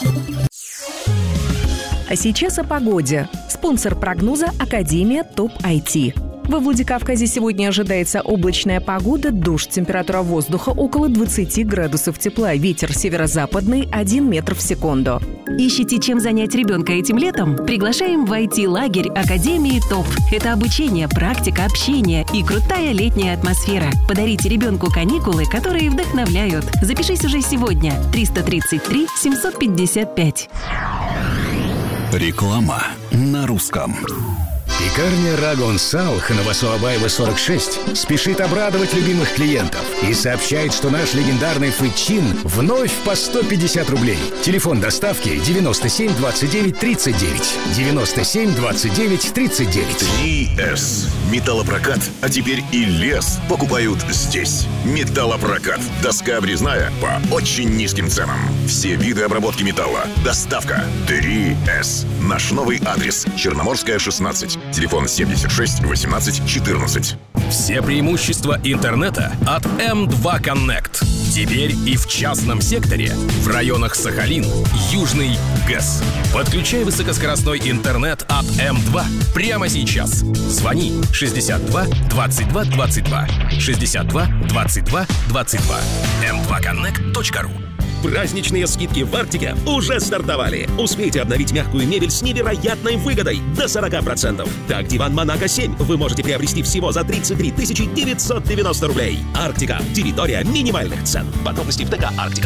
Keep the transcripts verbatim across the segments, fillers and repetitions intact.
А сейчас о погоде. Спонсор прогноза – Академия Топ ай ти. Во Владикавказе сегодня ожидается облачная погода, дождь, температура воздуха около двадцати градусов тепла, ветер северо-западный один метр в секунду. Ищете, чем занять ребенка этим летом? Приглашаем в ай ти-лагерь Академии ТОП. Это обучение, практика, общение и крутая летняя атмосфера. Подарите ребенку каникулы, которые вдохновляют. Запишись уже сегодня. триста тридцать три семьсот пятьдесят пять. Реклама на русском. Пекарня Рагон Салх на Васуабаева сорок шесть спешит обрадовать любимых клиентов и сообщает, что наш легендарный фычин вновь по сто пятьдесят рублей. Телефон доставки девяносто семь двадцать девять тридцать девять. девяносто семь двадцать девять тридцать девять. три эс. Металлопрокат, а теперь и лес покупают здесь. Металлопрокат. Доска обрезная по очень низким ценам. Все виды обработки металла. Доставка. три эс. Наш новый адрес. Черноморская, шестнадцать. Телефон семьдесят шесть восемнадцать четырнадцать. Все преимущества интернета от эм два Connect. Теперь и в частном секторе, в районах Сахалин, Южный ГЭС. Подключай высокоскоростной интернет от эм два прямо сейчас. Звони шестьдесят два двадцать два двадцать два. шестьдесят два двадцать два двадцать два. эм два коннект точка ру. Праздничные скидки в Арктике уже стартовали. Успейте обновить мягкую мебель с невероятной выгодой до сорок процентов. Так, диван Монако семь вы можете приобрести всего за тридцать три тысячи девятьсот девяносто рублей. Арктика. Территория минимальных цен. Подробности в ТК Арктика.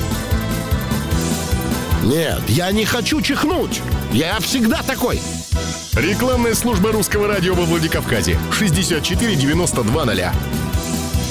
Нет, я не хочу чихнуть. Я всегда такой. Рекламная служба русского радио во Владикавказе. шестьдесят четыре девяносто два ноль.